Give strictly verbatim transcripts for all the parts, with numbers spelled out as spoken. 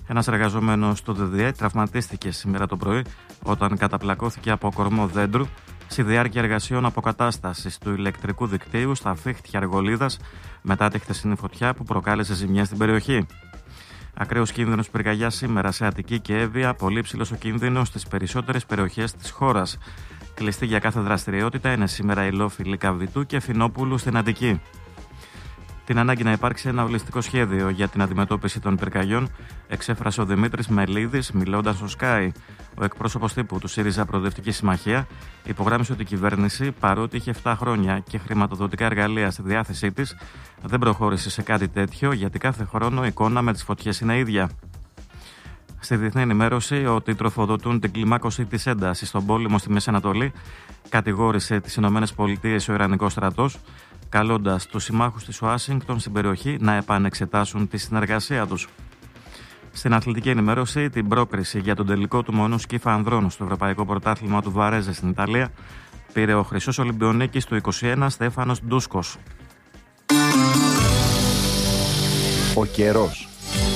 Ένας εργαζόμενος του ντι ντι έι τραυματίστηκε σήμερα το πρωί όταν καταπλακώθηκε από κορμό δέντρου στη διάρκεια εργασιών αποκατάστασης του ηλεκτρικού δικτύου στα Φίχτια Αργολίδας μετά τη χθεσινή φωτιά που προκάλεσε ζημιές στην περιοχή. Ακραίος κίνδυνος πυρκαγιά σήμερα σε Αττική και Εύβοια, πολύ ψηλός ο κίνδυνος στις περισσότερες περιοχές της χώρας. Κλειστή για κάθε δραστηριότητα είναι σήμερα η Λόφη Λυκαβητού και Φινόπουλου στην Αττική. Την ανάγκη να υπάρξει ένα ολιστικό σχέδιο για την αντιμετώπιση των πυρκαγιών εξέφρασε ο Δημήτρης Μελίδης μιλώντας στο Sky. Ο εκπρόσωπος τύπου του ΣΥΡΙΖΑ Προοδευτική Συμμαχία υπογράμμισε ότι η κυβέρνηση, παρότι είχε επτά χρόνια και χρηματοδοτικά εργαλεία στη διάθεσή της, δεν προχώρησε σε κάτι τέτοιο γιατί κάθε χρόνο η εικόνα με τις φωτιές είναι ίδια. Στη διεθνή ενημέρωση, ότι τροφοδοτούν την κλιμάκωση της έντασης στον πόλεμο στη Μέση Ανατολή, κατηγόρησε τις ΗΠΑ ο Ιρανικός στρατός, καλώντας τους συμμάχους της Ουάσιγκτον στην περιοχή να επανεξετάσουν τη συνεργασία τους. Στην αθλητική ενημέρωση, την πρόκριση για τον τελικό του μονού σκύφα ανδρών στο Ευρωπαϊκό Πρωτάθλημα του Βαρέζε στην Ιταλία πήρε ο χρυσός Ολυμπιονίκης του είκοσι ένα Στέφανος Ντούσκος. Ο καιρός.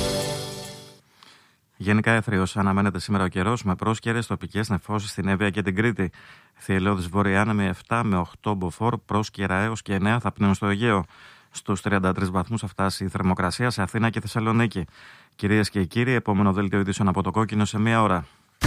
Γενικά έθριος αναμένεται σήμερα ο καιρός με πρόσκαιρες τοπικές νεφώσεις στην Εύβοια και την Κρήτη. Θυελλώδης βορειάνεμη επτά με οκτώ μποφόρ, πρόσκαιρα έως και εννέα θα πνέουν στο Αιγαίο. Στους τριάντα τρεις βαθμούς θα φτάσει η θερμοκρασία σε Αθήνα και Θεσσαλονίκη. Κυρίες και κύριοι, επόμενο δελτίο ειδήσεων από το Κόκκινο σε μία ώρα.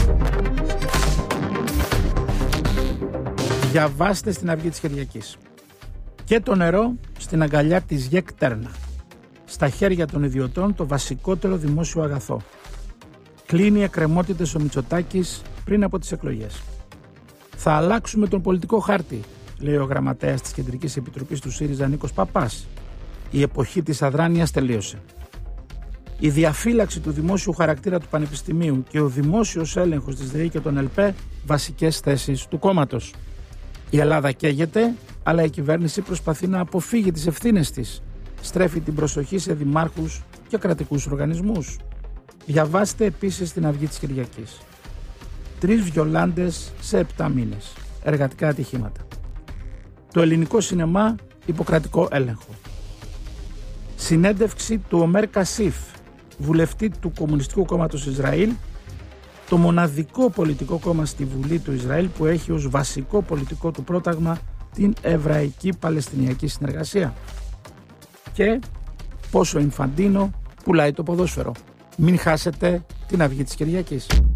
Διαβάστε στην Αυγή της Κυριακής. Και το νερό στην αγκαλιά της ΓΕΚ Τέρνα. Στα χέρια των ιδιωτών το βασικότερο δημόσιο αγαθό. Κλείνει εκκρεμότητες ο Μητσοτάκης πριν από τις εκλογές. Θα αλλάξουμε τον πολιτικό χάρτη, λέει ο γραμματέας της Κεντρικής Επιτροπής του ΣΥΡΙΖΑ Νίκος Παπάς. Η εποχή της αδράνειας τελείωσε. Η διαφύλαξη του δημόσιου χαρακτήρα του Πανεπιστημίου και ο δημόσιος έλεγχος της ΔΕΗ και των ΕΛΠΕ βασικές θέσεις του κόμματος. Η Ελλάδα καίγεται, αλλά η κυβέρνηση προσπαθεί να αποφύγει τις ευθύνες της. Στρέφει την προσοχή σε δημάρχους και κρατικούς οργανισμούς. Διαβάστε επίσης στην Αυγή της Κυριακής. Τρεις βιολάντες σε επτά μήνες. Εργατικά ατυχήματα. Το ελληνικό σινεμά υποκρατικό έλεγχο. Συνέντευξη του Ομέρ Κασίφ, βουλευτή του Κομμουνιστικού Κόμματος Ισραήλ, το μοναδικό πολιτικό κόμμα στη Βουλή του Ισραήλ που έχει ως βασικό πολιτικό του πρόταγμα την Εβραϊκή Παλαιστινιακή Συνεργασία. Και πόσο Ινφαντίνο πουλάει το ποδόσφαιρο. Μην χάσετε την Αυγή της Κυριακής.